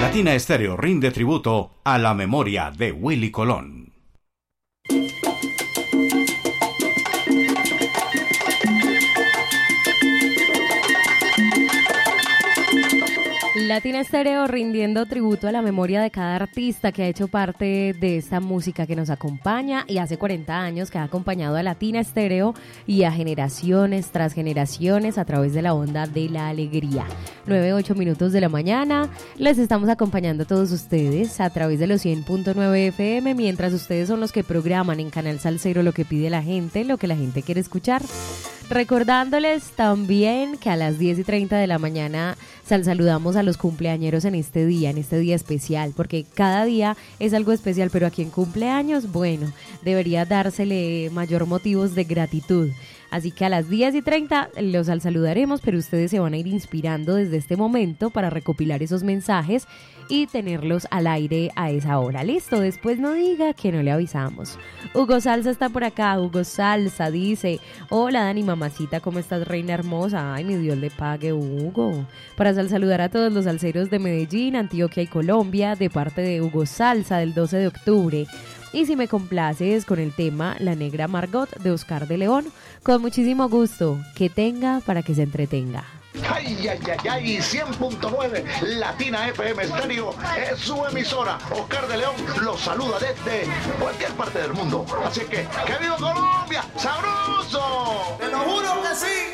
Latina Estéreo rinde tributo a la memoria de Willy Colón. Latina Estéreo rindiendo tributo a la memoria de cada artista que ha hecho parte de esta música que nos acompaña y hace 40 años que ha acompañado a Latina Estéreo y a generaciones tras generaciones a través de la onda de la alegría. 9:08 minutos de la mañana, les estamos acompañando a todos ustedes a través de los 100.9 FM, mientras ustedes son los que programan en Canal Salsero lo que pide la gente, lo que la gente quiere escuchar. Recordándoles también que a las 10:30 de la mañana saludamos a los cumpleañeros en este día especial, porque cada día es algo especial, pero a quien cumpleaños, bueno, debería dársele mayor motivos de gratitud. Así que a las 10:30 los saludaremos, pero ustedes se van a ir inspirando desde este momento para recopilar esos mensajes y tenerlos al aire a esa hora. Listo, después no diga que no le avisamos. Hugo Salsa está por acá. Hugo Salsa dice: hola Dani, mamacita, ¿cómo estás, reina hermosa? Ay, mi Dios le pague, Hugo. Para saludar a todos los salseros de Medellín, Antioquia y Colombia, de parte de Hugo Salsa del 12 de octubre. Y si me complaces con el tema La Negra Margot de Oscar de León, con muchísimo gusto. Que tenga para que se entretenga. Ay, ay, ay, ay, 100.9 Latina FM Estéreo es su emisora. Oscar de León los saluda desde cualquier parte del mundo. Así que viva Colombia! ¡Sabroso! ¡Te lo juro que sí!